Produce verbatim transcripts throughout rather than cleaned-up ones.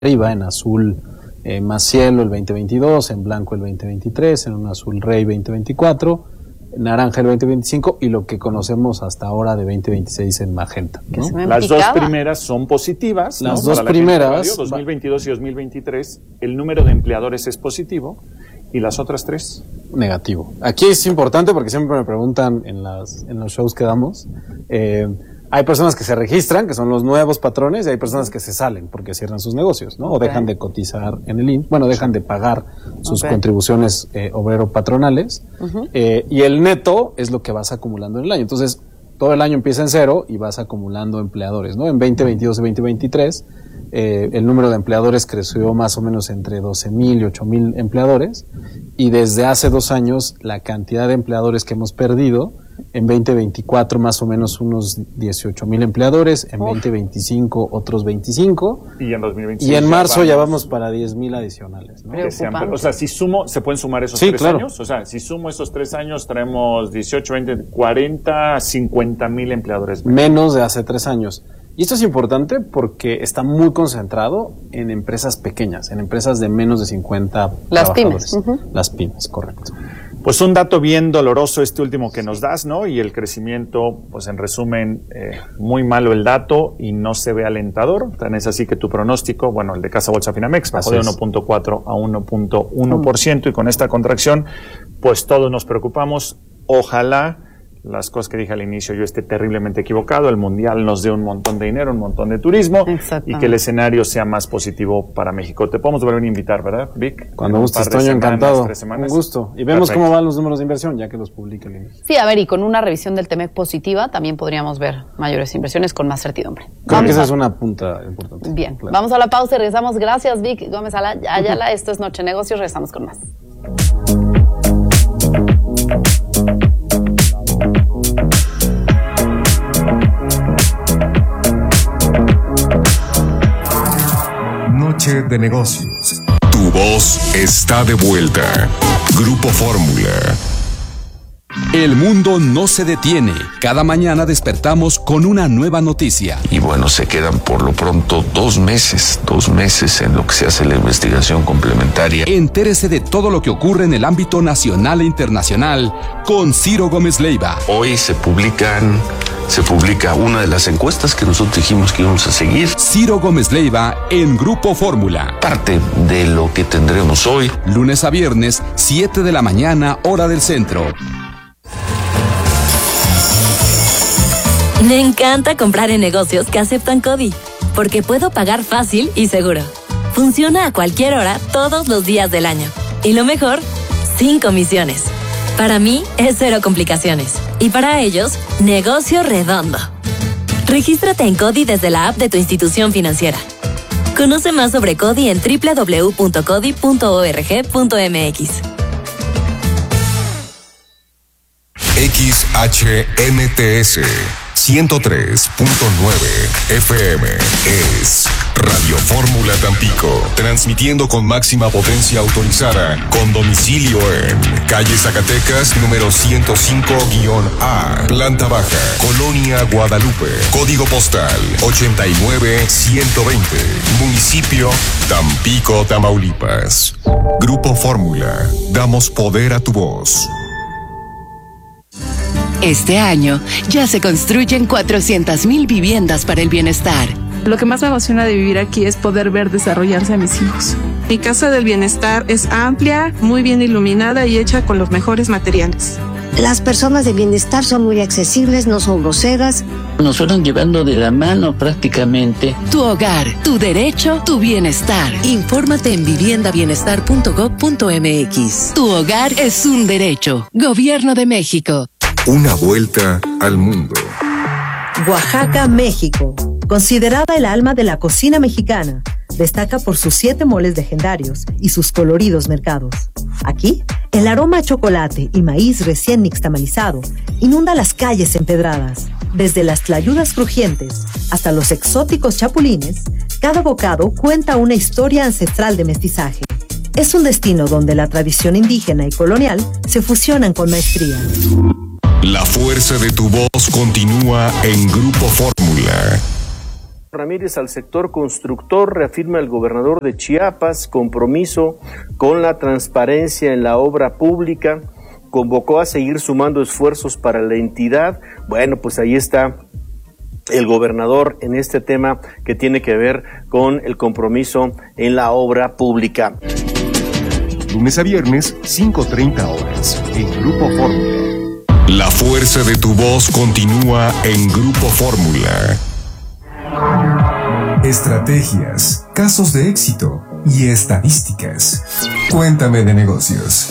arriba, en azul eh, más cielo el veinte veintidós, en blanco el veinte veintitrés, en un azul rey veinte veinticuatro, naranja el veinte veinticinco y lo que conocemos hasta ahora de veinte veintiséis en magenta, ¿no? Las dos primeras son positivas, Las ¿no? dos Para primeras, dos mil veintidós y dos mil veintitrés, el número de empleadores es positivo y las otras tres negativo. Aquí es importante porque siempre me preguntan en las en los shows que damos, eh, hay personas que se registran, que son los nuevos patrones, y hay personas que se salen porque cierran sus negocios, ¿no? O okay. dejan de cotizar en el I M S S, bueno, dejan de pagar sus okay. contribuciones eh, obrero-patronales, uh-huh. eh, y el neto es lo que vas acumulando en el año. Entonces, todo el año empieza en cero y vas acumulando empleadores, ¿no? En veinte veintidós y veinte veintitrés, eh, el número de empleadores creció más o menos entre doce mil y ocho mil empleadores, y desde hace dos años, la cantidad de empleadores que hemos perdido, en veinte veinticuatro más o menos unos dieciocho mil empleadores, en veinte veinticinco otros veinticinco, y en dos mil veintiséis y en marzo ya vamos, ya vamos para diez mil adicionales, ¿no? O sea, si sumo, ¿se pueden sumar esos sí, tres claro. años? O sea, si sumo esos tres años, traemos dieciocho, veinte, cuarenta, cincuenta mil empleadores menos. menos de hace tres años. Y esto es importante porque está muy concentrado en empresas pequeñas, en empresas de menos de cincuenta Las trabajadores. pymes. Uh-huh. Las pymes, correcto. Pues un dato bien doloroso este último que nos das, ¿no? Y el crecimiento, pues en resumen, eh, muy malo el dato y no se ve alentador. Tan es así que tu pronóstico, bueno, el de Casa Bolsa Finamex, bajó de uno punto cuatro a uno punto uno por ciento, y con esta contracción, pues todos nos preocupamos. Ojalá las cosas que dije al inicio, yo esté terriblemente equivocado, el mundial nos dé un montón de dinero, un montón de turismo, y que el escenario sea más positivo para México. Te podemos volver a invitar, ¿verdad, Vic? Cuando gustes, Toño, encantado. Un gusto. Y vemos Perfecto. Cómo van los números de inversión, ya que los publica el I M S S. Sí, a ver, y con una revisión del T M E C positiva, también podríamos ver mayores inversiones con más certidumbre. Creo Vamos que esa a... es una punta importante. Bien, claro. Vamos a la pausa y regresamos. Gracias, Vic Gómez Ayala. Esto es Noche Negocios, regresamos con más. Noche de negocios. Tu voz está de vuelta. Grupo Fórmula. El mundo no se detiene. Cada mañana despertamos con una nueva noticia. Y bueno, se quedan por lo pronto dos meses, dos meses en lo que se hace la investigación complementaria. Entérese de todo lo que ocurre en el ámbito nacional e internacional con Ciro Gómez Leiva. Hoy se publican, se publica una de las encuestas que nosotros dijimos que íbamos a seguir. Ciro Gómez Leiva en Grupo Fórmula. Parte de lo que tendremos hoy. Lunes a viernes, siete de la mañana, hora del centro. Me encanta comprar en negocios que aceptan CODI, porque puedo pagar fácil y seguro. Funciona a cualquier hora, todos los días del año. Y lo mejor, sin comisiones. Para mí, es cero complicaciones. Y para ellos, negocio redondo. Regístrate en CODI desde la app de tu institución financiera. Conoce más sobre CODI en doble u doble u doble u punto codi punto org punto m x. X H M T S ciento tres punto nueve F M es Radio Fórmula Tampico, transmitiendo con máxima potencia autorizada, con domicilio en calle Zacatecas, número ciento cinco A, planta baja, Colonia Guadalupe, código postal ochenta y nueve ciento veinte, municipio Tampico, Tamaulipas. Grupo Fórmula, damos poder a tu voz. Este año ya se construyen cuatrocientas mil viviendas para el bienestar. Lo que más me emociona de vivir aquí es poder ver desarrollarse a mis hijos. Mi casa del bienestar es amplia, muy bien iluminada y hecha con los mejores materiales. Las personas de bienestar son muy accesibles, no son groseras. Nos fueron llevando de la mano prácticamente. Tu hogar, tu derecho, tu bienestar. Infórmate en vivienda bienestar punto gob punto m x. Tu hogar es un derecho. Gobierno de México. Una vuelta al mundo. Oaxaca, México. Considerada el alma de la cocina mexicana, destaca por sus siete moles legendarios y sus coloridos mercados. Aquí, el aroma a chocolate y maíz recién nixtamalizado inunda las calles empedradas. Desde las tlayudas crujientes hasta los exóticos chapulines, cada bocado cuenta una historia ancestral de mestizaje. Es un destino donde la tradición indígena y colonial se fusionan con maestría. La fuerza de tu voz continúa en Grupo Fórmula. Ramírez al sector constructor, reafirma el gobernador de Chiapas compromiso con la transparencia en la obra pública, convocó a seguir sumando esfuerzos para la entidad. Bueno, pues ahí está el gobernador en este tema que tiene que ver con el compromiso en la obra pública. Lunes a viernes, cinco treinta horas, en Grupo Fórmula. La fuerza de tu voz continúa en Grupo Fórmula. Estrategias, casos de éxito y estadísticas. Cuéntame de negocios.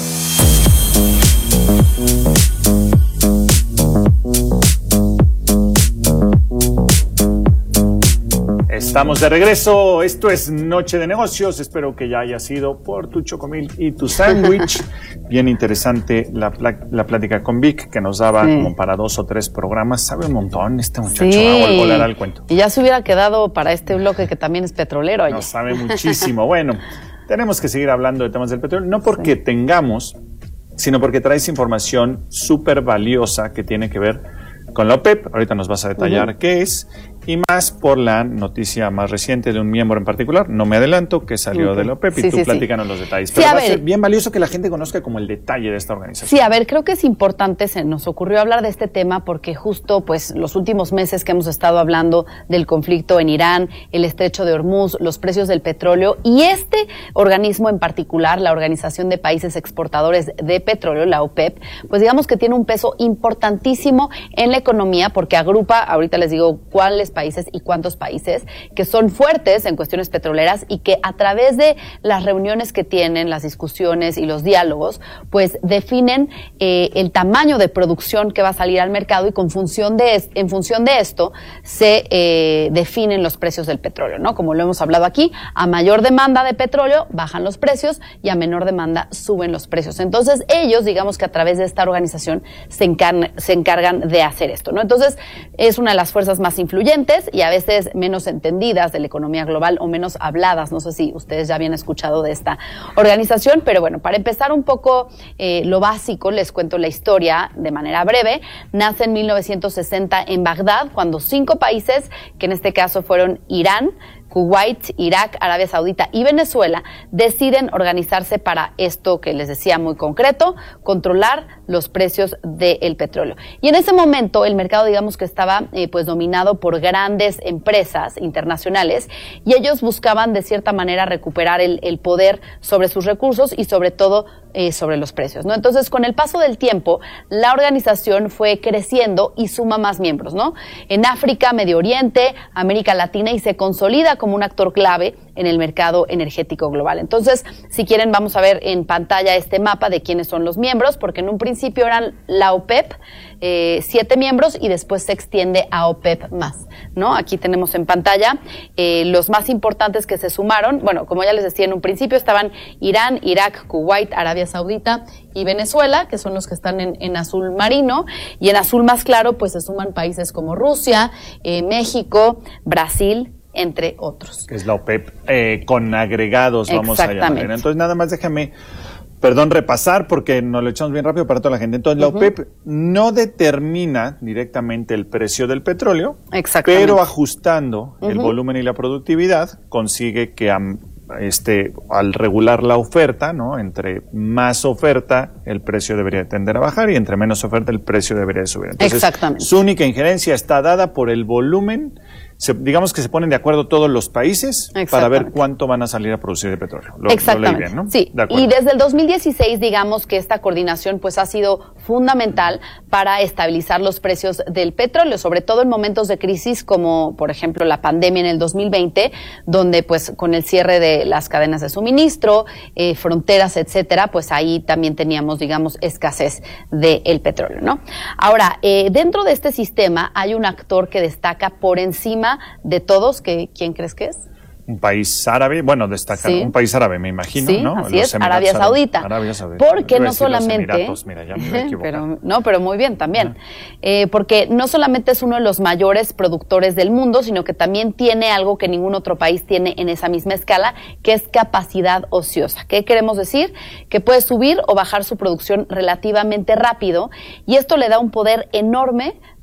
Estamos de regreso, esto es Noche de Negocios, espero que ya haya sido por tu chocomil y tu sándwich. Bien interesante la, pl- la plática con Vic, que nos daba sí. como para dos o tres programas, sabe un montón este muchacho, sí. va a volar al cuento. Y ya se hubiera quedado para este bloque que también es petrolero. No, sabe muchísimo. Bueno, tenemos que seguir hablando de temas del petróleo, no porque sí. tengamos, sino porque traes información súper valiosa que tiene que ver con la OPEP, ahorita nos vas a detallar uh-huh. qué es, y más por la noticia más reciente de un miembro en particular, no me adelanto, que salió uh-huh. de la OPEP, y sí, tú sí, platícanos sí. los detalles. Pero sí, va a, a ser bien valioso que la gente conozca como el detalle de esta organización. Sí, a ver, creo que es importante, se nos ocurrió hablar de este tema porque justo pues los últimos meses que hemos estado hablando del conflicto en Irán, el estrecho de Hormuz, los precios del petróleo, y este organismo en particular, la Organización de Países Exportadores de Petróleo, la OPEP, pues digamos que tiene un peso importantísimo en la economía porque agrupa, ahorita les digo cuáles países y cuántos países que son fuertes en cuestiones petroleras y que a través de las reuniones que tienen, las discusiones y los diálogos, pues definen eh, el tamaño de producción que va a salir al mercado y con función de es, en función de esto se eh, definen los precios del petróleo, ¿no? Como lo hemos hablado aquí, a mayor demanda de petróleo bajan los precios y a menor demanda suben los precios. Entonces ellos, digamos que a través de esta organización se encargan, se encargan de hacer esto, ¿no? Entonces es una de las fuerzas más influyentes y a veces menos entendidas de la economía global o menos habladas. No sé si ustedes ya habían escuchado de esta organización, pero bueno, para empezar un poco eh, lo básico, les cuento la historia de manera breve. Nace en mil novecientos sesenta en Bagdad, cuando cinco países, que en este caso fueron Irán, Kuwait, Irak, Arabia Saudita y Venezuela, deciden organizarse para esto que les decía muy concreto, controlar los precios del petróleo. Y en ese momento el mercado, digamos que estaba eh, pues dominado por grandes empresas internacionales y ellos buscaban de cierta manera recuperar el, el poder sobre sus recursos y sobre todo eh, sobre los precios, ¿no? Entonces, con el paso del tiempo, la organización fue creciendo y suma más miembros, ¿no? En África, Medio Oriente, América Latina, y se consolida como un actor clave en el mercado energético global. Entonces, si quieren, vamos a ver en pantalla este mapa de quiénes son los miembros, porque en un principio eran la OPEP, eh, siete miembros, y después se extiende a OPEP más, ¿no? Aquí tenemos en pantalla eh, los más importantes que se sumaron. Bueno, como ya les decía, en un principio estaban Irán, Irak, Kuwait, Arabia Saudita y Venezuela, que son los que están en, en azul marino, y en azul más claro, pues se suman países como Rusia, eh, México, Brasil, entre otros. Que es la OPEP, eh, con agregados, vamos a llamar. Entonces, nada más déjame, perdón, repasar, porque nos lo echamos bien rápido para toda la gente. Entonces, uh-huh. la OPEP no determina directamente el precio del petróleo, pero ajustando uh-huh. el volumen y la productividad, consigue que um, este, al regular la oferta, ¿no? Entre más oferta, el precio debería tender a bajar, y entre menos oferta, el precio debería subir. Entonces, exactamente. Su única injerencia está dada por el volumen. Se, digamos que se ponen de acuerdo todos los países para ver cuánto van a salir a producir de petróleo. Lo, Exactamente. Lo leí bien, ¿no? Sí. Y desde el dos mil dieciséis, digamos que esta coordinación pues ha sido fundamental para estabilizar los precios del petróleo, sobre todo en momentos de crisis como, por ejemplo, la pandemia en el dos mil veinte, donde pues con el cierre de las cadenas de suministro, eh, fronteras, etcétera, pues ahí también teníamos, digamos, escasez del petróleo, ¿no? Ahora, eh, dentro de este sistema hay un actor que destaca por encima de todos, que ¿quién crees que es? Un país árabe, bueno, destaca sí. un país árabe, me imagino, sí, ¿no? Así es, Arabia Saudita. Arabia Saudita. Porque no solamente, Emiratos, mira, ya me voy a equivocar. pero no, pero muy bien también, eh, porque no solamente es uno de los mayores productores del mundo, sino que también tiene algo que ningún otro país tiene en esa misma escala, que es capacidad ociosa. ¿Qué queremos decir? Que puede subir o bajar su producción relativamente rápido, y esto le da un poder enorme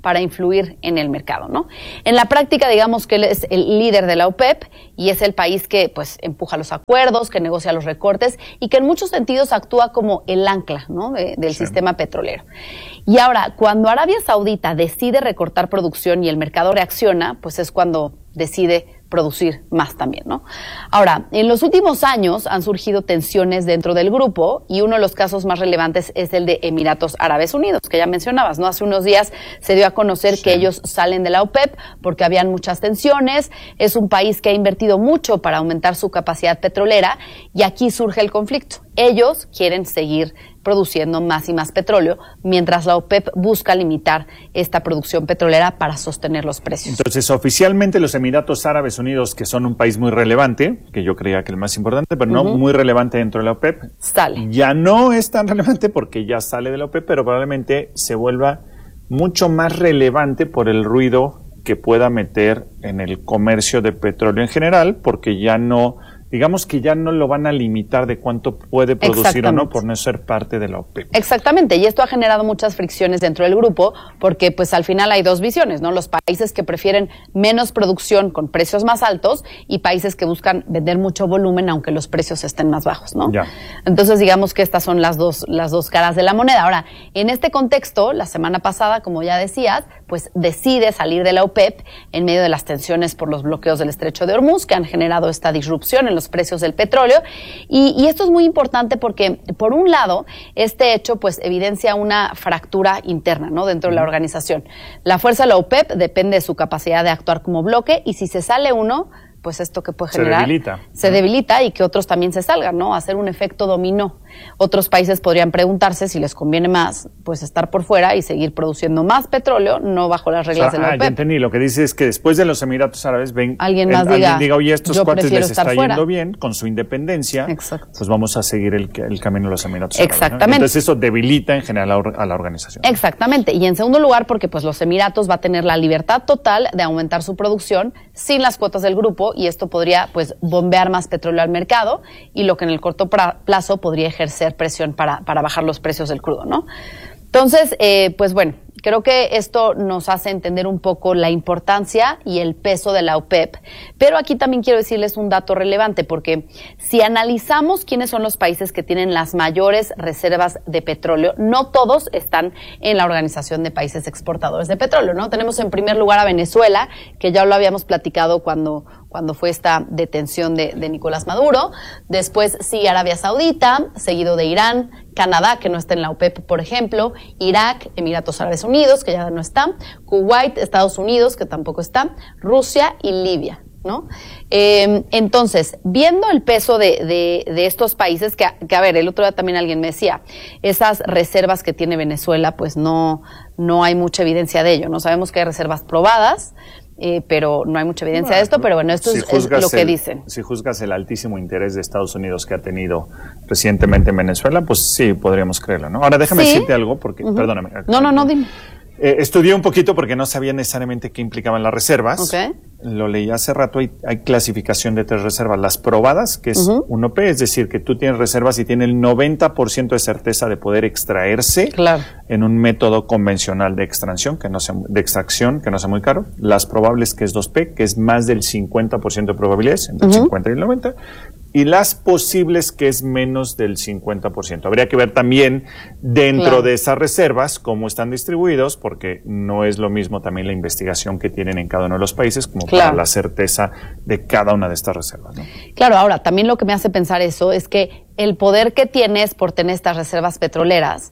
para influir en el mercado, ¿no? En la práctica, digamos que él es el líder de la OPEP y es el país que, pues, empuja los acuerdos, que negocia los recortes y que en muchos sentidos actúa como el ancla, ¿no? de, del sí. sistema petrolero. Y ahora, cuando Arabia Saudita decide recortar producción y el mercado reacciona, pues es cuando decide producir más también, ¿no? Ahora, en los últimos años han surgido tensiones dentro del grupo y uno de los casos más relevantes es el de Emiratos Árabes Unidos, que ya mencionabas, ¿no? Hace unos días se dio a conocer sí. que ellos salen de la OPEP porque habían muchas tensiones, es un país que ha invertido mucho para aumentar su capacidad petrolera y aquí surge el conflicto. Ellos quieren seguir produciendo más y más petróleo, mientras la OPEP busca limitar esta producción petrolera para sostener los precios. Entonces, oficialmente los Emiratos Árabes Unidos, que son un país muy relevante, que yo creía que el más importante, pero no uh-huh. muy relevante dentro de la OPEP, sale. Ya no es tan relevante porque ya sale de la OPEP, pero probablemente se vuelva mucho más relevante por el ruido que pueda meter en el comercio de petróleo en general, porque ya no... digamos que ya no lo van a limitar de cuánto puede producir o no por no ser parte de la OPEP. Exactamente, y esto ha generado muchas fricciones dentro del grupo porque pues al final hay dos visiones, ¿no? Los países que prefieren menos producción con precios más altos y países que buscan vender mucho volumen aunque los precios estén más bajos, ¿no? Ya. Entonces digamos que estas son las dos, las dos caras de la moneda. Ahora, en este contexto, la semana pasada, como ya decías, pues decide salir de la OPEP en medio de las tensiones por los bloqueos del Estrecho de Hormuz que han generado esta disrupción en los precios del petróleo y, y esto es muy importante porque por un lado este hecho pues evidencia una fractura interna, ¿no? Dentro de la organización. La fuerza de la OPEP depende de su capacidad de actuar como bloque y si se sale uno, pues esto que puede generar se debilita, se debilita y que otros también se salgan, ¿no? Hacer un efecto dominó. Otros países podrían preguntarse si les conviene más, pues estar por fuera y seguir produciendo más petróleo, no bajo las reglas o sea, de la OPEP. Ah, ya entendí. Lo que dice es que después de los Emiratos Árabes ven alguien más el, diga, alguien diga, oye, estos cuates les está fuera. yendo bien con su independencia, Exacto. pues vamos a seguir el, el camino de los Emiratos Árabes. Exactamente. ¿no? Entonces eso debilita en general a, a la organización. Exactamente. Y en segundo lugar, porque pues los Emiratos va a tener la libertad total de aumentar su producción sin las cuotas del grupo y esto podría pues bombear más petróleo al mercado y lo que en el corto plazo podría ejercer presión para, para bajar los precios del crudo, ¿no? Entonces, eh, pues bueno, creo que esto nos hace entender un poco la importancia y el peso de la OPEP, pero aquí también quiero decirles un dato relevante, porque si analizamos quiénes son los países que tienen las mayores reservas de petróleo, no todos están en la Organización de Países Exportadores de Petróleo, ¿no? Tenemos en primer lugar a Venezuela, que ya lo habíamos platicado cuando, cuando fue esta detención de, de Nicolás Maduro, después sí Arabia Saudita, seguido de Irán, Canadá, que no está en la OPEP, por ejemplo, Irak, Emiratos Árabes Unidos, que ya no está, Kuwait, Estados Unidos, que tampoco está, Rusia y Libia, ¿no? Eh, entonces, viendo el peso de, de, de estos países, que, que a ver, el otro día también alguien me decía, esas reservas que tiene Venezuela, pues no, no hay mucha evidencia de ello, ¿no? Sabemos que hay reservas probadas, Eh, pero no hay mucha evidencia no, de esto, pero bueno, esto si es, es lo que el, dicen. Si juzgas el altísimo interés de Estados Unidos que ha tenido recientemente en Venezuela, pues sí, podríamos creerlo, ¿no? Ahora déjame ¿Sí? decirte algo, porque, uh-huh. perdóname. No, no, no, dime. Eh, estudié un poquito porque no sabía necesariamente qué implicaban las reservas. Okay. Lo leí hace rato, hay, hay clasificación de tres reservas. Las probadas, que es uh-huh. uno P, es decir, que tú tienes reservas y tiene el noventa por ciento de certeza de poder extraerse claro. en un método convencional de extracción, que no sea, de extracción, que no sea muy caro. Las probables, que es dos P, que es más del cincuenta por ciento de probabilidades, entre uh-huh. el cincuenta y el noventa. Y las posibles, que es menos del cincuenta por ciento. Habría que ver también dentro claro. de esas reservas cómo están distribuidos, porque no es lo mismo también la investigación que tienen en cada uno de los países como claro. para la certeza de cada una de estas reservas, ¿no? Claro, ahora, también lo que me hace pensar eso es que el poder que tienes por tener estas reservas petroleras,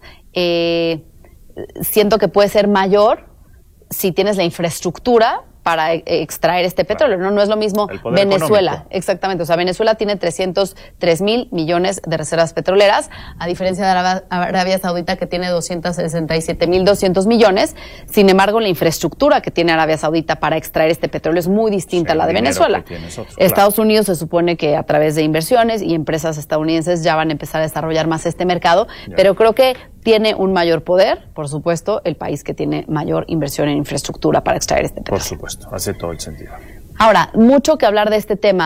eh, siento que puede ser mayor si tienes la infraestructura para extraer este petróleo, ¿no? No es lo mismo Venezuela, económico. Exactamente, o sea, Venezuela tiene trescientos tres mil millones de reservas petroleras, a diferencia de Arabia, Arabia Saudita, que tiene doscientos sesenta y siete mil doscientos millones. Sin embargo, la infraestructura que tiene Arabia Saudita para extraer este petróleo es muy distinta sí, a la de Venezuela. Otros, Estados claro. Unidos se supone que a través de inversiones y empresas estadounidenses ya van a empezar a desarrollar más este mercado, ya. pero creo que tiene un mayor poder, por supuesto, el país que tiene mayor inversión en infraestructura para extraer este petróleo. Por supuesto, hace todo el sentido. Ahora, mucho que hablar de este tema,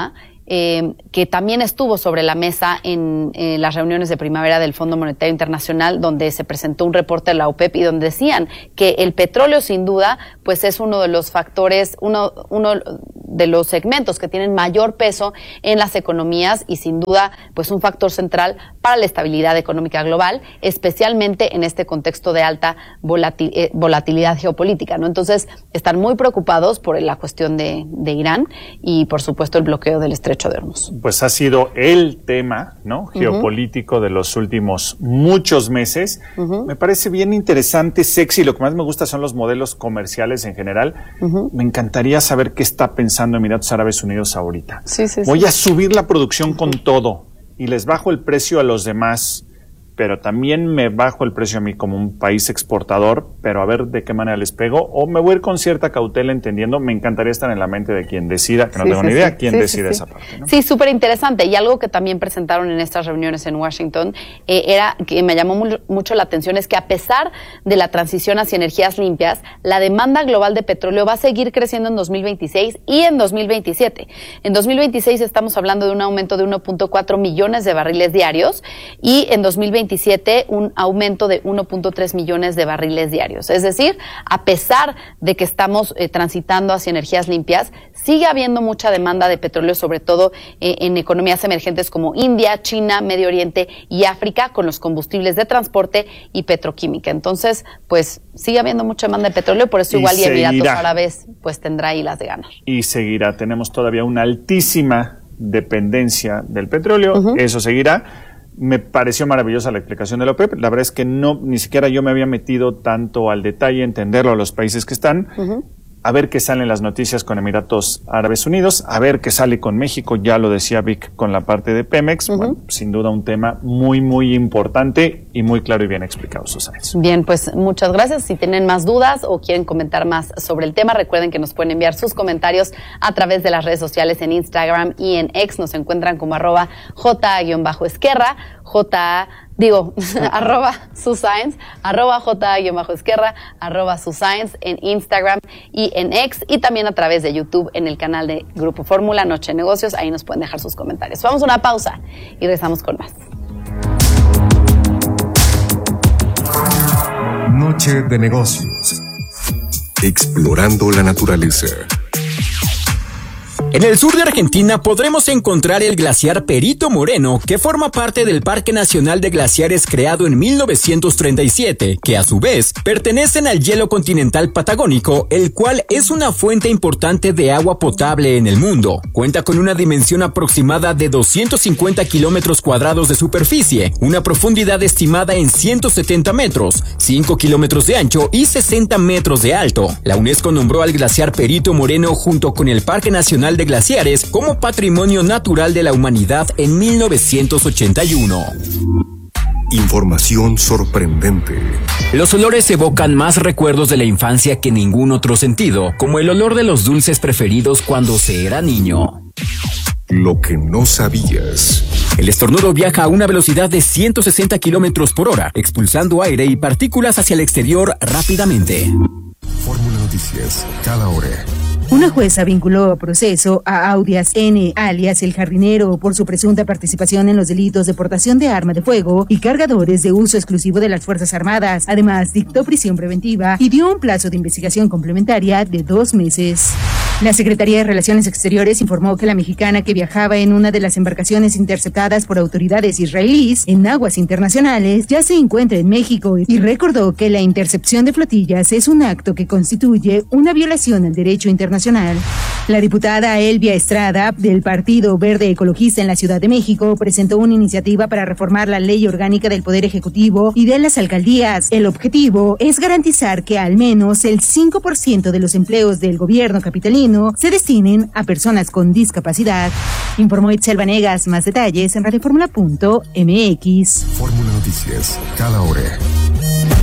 eh, que también estuvo sobre la mesa en, en las reuniones de primavera del Fondo Monetario Internacional, donde se presentó un reporte de la OPEP y donde decían que el petróleo, sin duda, pues es uno de los factores, uno, uno de los segmentos que tienen mayor peso en las economías y sin duda, pues un factor central para la estabilidad económica global, especialmente en este contexto de alta volatil, eh, volatilidad geopolítica, ¿no? Entonces, están muy preocupados por la cuestión de, de Irán y, por supuesto, el bloqueo del Estrecho de Hormuz. Pues ha sido el tema, ¿no? Geopolítico uh-huh. de los últimos muchos meses. Uh-huh. Me parece bien interesante, sexy. Lo que más me gusta son los modelos comerciales en general. Uh-huh. Me encantaría saber qué está pensando Emiratos Árabes Unidos ahorita. Sí, sí, Voy sí. a subir la producción con todo y les bajo el precio a los demás, pero también me bajo el precio a mí como un país exportador, pero a ver de qué manera les pego, o me voy a ir con cierta cautela entendiendo. Me encantaría estar en la mente de quien decida, que no sí, tengo sí, ni idea sí. quién sí, decide sí, esa sí. parte, ¿no? Sí, súper interesante. Y algo que también presentaron en estas reuniones en Washington eh, era que me llamó muy, mucho la atención, es que a pesar de la transición hacia energías limpias, la demanda global de petróleo va a seguir creciendo en dos mil veintiséis y en dos mil veintisiete. En dos mil veintiséis estamos hablando de un aumento de uno punto cuatro millones de barriles diarios y en dos mil veintisiete un aumento de uno punto tres millones de barriles diarios. Es decir, a pesar de que estamos eh, transitando hacia energías limpias, sigue habiendo mucha demanda de petróleo, sobre todo eh, en economías emergentes como India, China, Medio Oriente y África, con los combustibles de transporte y petroquímica. Entonces, pues sigue habiendo mucha demanda de petróleo, por eso y igual y Emiratos seguirá. Árabes pues tendrá ahí las de ganar. Y seguirá. Tenemos todavía una altísima dependencia del petróleo. Uh-huh. Eso seguirá. Me pareció maravillosa la explicación de la OPEP. La verdad es que no, ni siquiera yo me había metido tanto al detalle, entenderlo a los países que están. Uh-huh. A ver qué salen las noticias con Emiratos Árabes Unidos, a ver qué sale con México, ya lo decía Vic con la parte de Pemex. Uh-huh. Bueno, sin duda un tema muy, muy importante y muy claro y bien explicado, Susana. Bien, pues muchas gracias. Si tienen más dudas o quieren comentar más sobre el tema, recuerden que nos pueden enviar sus comentarios a través de las redes sociales en Instagram y en X. Nos encuentran como arroba J-Esquerra, J Digo, arroba Suscience, arroba J-Esquerra, arroba Suscience en Instagram y en X, y también a través de YouTube en el canal de Grupo Fórmula Noche de Negocios. Ahí nos pueden dejar sus comentarios. Vamos a una pausa y regresamos con más. Noche de Negocios. Explorando la naturaleza. En el sur de Argentina podremos encontrar el glaciar Perito Moreno, que forma parte del Parque Nacional de Glaciares creado en mil novecientos treinta y siete, que a su vez pertenecen al hielo continental patagónico, el cual es una fuente importante de agua potable en el mundo. Cuenta con una dimensión aproximada de doscientos cincuenta kilómetros cuadrados de superficie, una profundidad estimada en ciento setenta metros, cinco kilómetros de ancho y sesenta metros de alto. La UNESCO nombró al glaciar Perito Moreno junto con el Parque Nacional de Glaciares como Patrimonio Natural de la Humanidad en mil novecientos ochenta y uno. Información sorprendente. Los olores evocan más recuerdos de la infancia que ningún otro sentido, como el olor de los dulces preferidos cuando se era niño. Lo que no sabías. El estornudo viaja a una velocidad de ciento sesenta kilómetros por hora, expulsando aire y partículas hacia el exterior rápidamente. Fórmula Noticias, cada hora. Una jueza vinculó a proceso a Audias N., alias El Jardinero, por su presunta participación en los delitos de portación de arma de fuego y cargadores de uso exclusivo de las Fuerzas Armadas. Además, dictó prisión preventiva y dio un plazo de investigación complementaria de dos meses. La Secretaría de Relaciones Exteriores informó que la mexicana que viajaba en una de las embarcaciones interceptadas por autoridades israelíes en aguas internacionales ya se encuentra en México y recordó que la intercepción de flotillas es un acto que constituye una violación al derecho internacional. La diputada Elvia Estrada, del Partido Verde Ecologista en la Ciudad de México, presentó una iniciativa para reformar la Ley Orgánica del Poder Ejecutivo y de las alcaldías. El objetivo es garantizar que al menos el cinco por ciento de los empleos del gobierno capitalino se destinen a personas con discapacidad. Informó Itzel Vanegas. Más detalles en radioformula punto m x. Fórmula Noticias, cada hora.